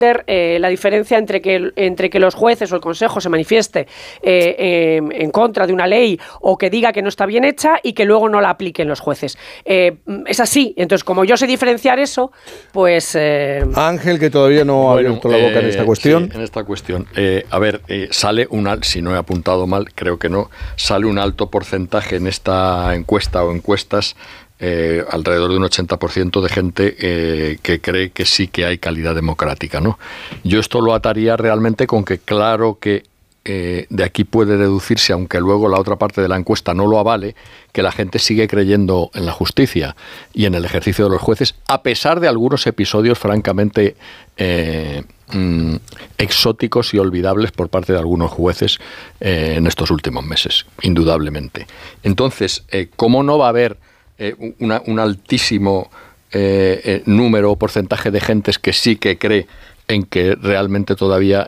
la diferencia entre que los jueces o el Consejo se manifieste en contra de una ley o que diga que no está bien hecha y que luego no la apliquen los jueces. Es así. Entonces, como yo sé diferenciar eso, pues... Ángel, que todavía no ha abierto la boca en esta cuestión. Sí, en esta cuestión. Sale si no he apuntado mal, creo que no, sale un alto porcentaje en esta encuesta o encuestas, alrededor de un 80% de gente que cree que sí que hay calidad democrática, ¿no? Yo esto lo ataría realmente con que claro que de aquí puede deducirse, aunque luego la otra parte de la encuesta no lo avale, que la gente sigue creyendo en la justicia y en el ejercicio de los jueces, a pesar de algunos episodios francamente exóticos y olvidables por parte de algunos jueces en estos últimos meses, indudablemente. Entonces, ¿cómo no va a haber un altísimo número o porcentaje de gentes que sí que cree en que realmente todavía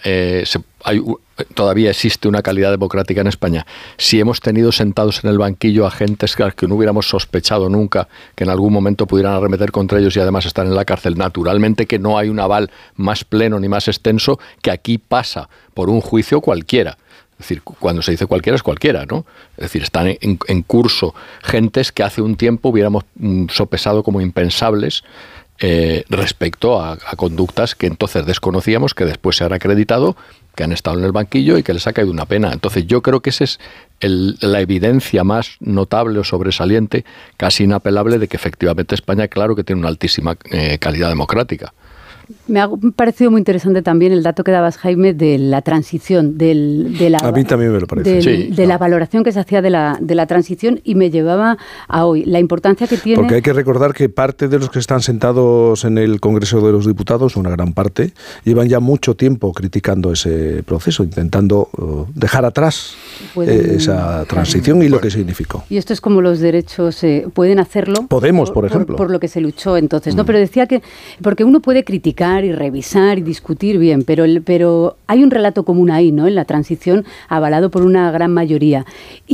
existe una calidad democrática en España? Si hemos tenido sentados en el banquillo a gentes que no hubiéramos sospechado nunca que en algún momento pudieran arremeter contra ellos y además estar en la cárcel, naturalmente que no hay un aval más pleno ni más extenso que aquí pasa por un juicio cualquiera. Es decir, cuando se dice cualquiera es cualquiera, ¿no? Es decir, están en curso gentes que hace un tiempo hubiéramos sopesado como impensables respecto a conductas que entonces desconocíamos, que después se han acreditado, que han estado en el banquillo y que les ha caído una pena. Entonces yo creo que esa es la evidencia más notable o sobresaliente, casi inapelable, de que efectivamente España, claro que tiene una altísima calidad democrática. Me ha parecido muy interesante también el dato que dabas, Jaime, de la transición, a mí también me lo parece. La valoración que se hacía de la transición, y me llevaba a hoy la importancia que tiene. Porque hay que recordar que parte de los que están sentados en el Congreso de los Diputados, una gran parte, llevan ya mucho tiempo criticando ese proceso, intentando dejar atrás esa transición y lo que significó. Y esto es como los derechos, pueden hacerlo. Podemos, por ejemplo. Por lo que se luchó entonces, ¿no? Pero decía que, porque uno puede criticar y revisar y discutir bien, pero hay un relato común ahí, ¿no? En la transición, avalado por una gran mayoría.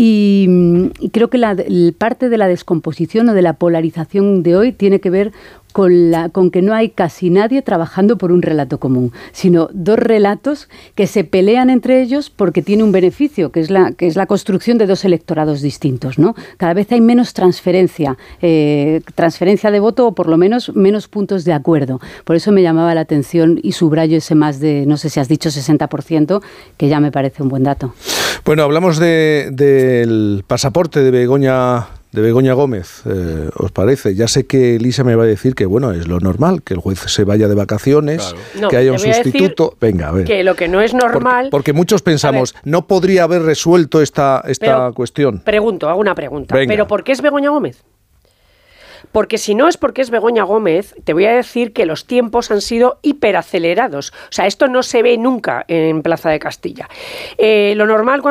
Y creo que parte de la descomposición o de la polarización de hoy tiene que ver con que no hay casi nadie trabajando por un relato común, sino dos relatos que se pelean entre ellos porque tiene un beneficio, que es la construcción de dos electorados distintos, ¿no? Cada vez hay menos transferencia de voto, o por lo menos menos puntos de acuerdo. Por eso me llamaba la atención y subrayo ese más de, no sé si has dicho 60%, que ya me parece un buen dato. Bueno, hablamos del pasaporte de Begoña Gómez, ¿os parece? Ya sé que Elisa me va a decir que, bueno, es lo normal, que el juez se vaya de vacaciones, claro, que haya un sustituto. Venga, a ver. Que lo que no es normal... Porque muchos pensamos, no podría haber resuelto esta cuestión. Hago una pregunta. Venga. ¿Pero por qué es Begoña Gómez? Porque si no es porque es Begoña Gómez, te voy a decir que los tiempos han sido hiperacelerados. O sea, esto no se ve nunca en Plaza de Castilla. Lo normal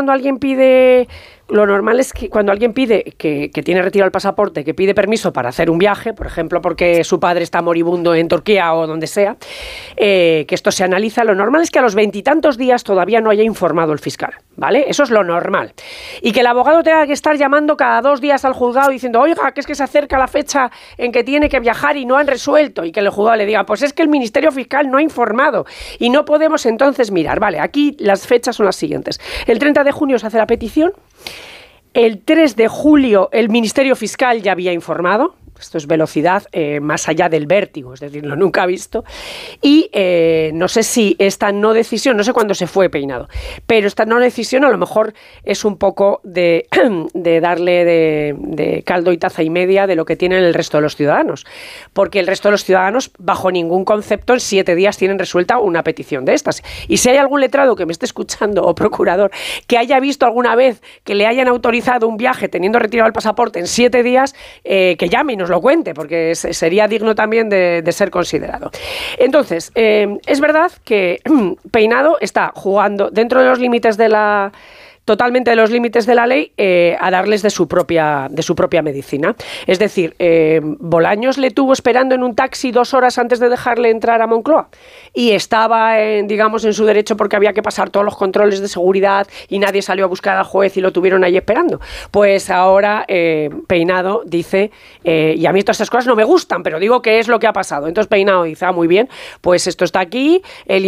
es que cuando alguien pide que tiene retirado el pasaporte, que pide permiso para hacer un viaje, por ejemplo, porque su padre está moribundo en Turquía o donde sea, que esto se analiza, lo normal es que a los 20 y tantos días todavía no haya informado el fiscal, ¿vale? Eso es lo normal. Y que el abogado tenga que estar llamando cada 2 días al juzgado diciendo, oiga, que es que se acerca la fecha en que tiene que viajar y no han resuelto, y que el juzgado le diga, pues es que el Ministerio Fiscal no ha informado y no podemos entonces mirar. Vale, aquí las fechas son las siguientes. El 30 de junio se hace la petición. El 3 de julio el Ministerio Fiscal ya había informado. Esto es velocidad más allá del vértigo, es decir, lo nunca visto. Y no sé si esta no decisión, no sé cuándo se fue Peinado, pero esta no decisión a lo mejor es un poco de darle de caldo y taza y media de lo que tienen el resto de los ciudadanos. Porque el resto de los ciudadanos, bajo ningún concepto, en 7 días tienen resuelta una petición de estas. Y si hay algún letrado que me esté escuchando o procurador que haya visto alguna vez que le hayan autorizado un viaje teniendo retirado el pasaporte en 7 días, que llame y nos lo cuente, porque sería digno también de ser considerado. Entonces, es verdad que Peinado está jugando dentro de los límites de la totalmente de los límites de la ley a darles de su propia medicina. Es decir, Bolaños le tuvo esperando en un taxi 2 horas antes de dejarle entrar a Moncloa y estaba, digamos, en su derecho porque había que pasar todos los controles de seguridad y nadie salió a buscar al juez y lo tuvieron ahí esperando. Pues ahora Peinado dice, y a mí todas estas cosas no me gustan, pero digo que es lo que ha pasado. Entonces Peinado dice, muy bien, pues esto está aquí, el